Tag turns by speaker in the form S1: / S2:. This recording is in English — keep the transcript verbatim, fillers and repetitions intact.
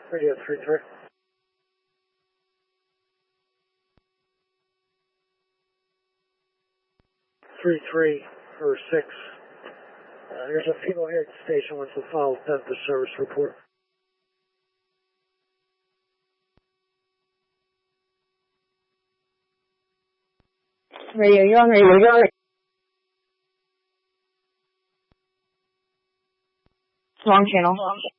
S1: Radio three three. three three or six. Uh, there's a female here at the station wants to follow Memphis service report.
S2: Radio, you're on radio, you're on radio. Wrong channel. Wrong channel.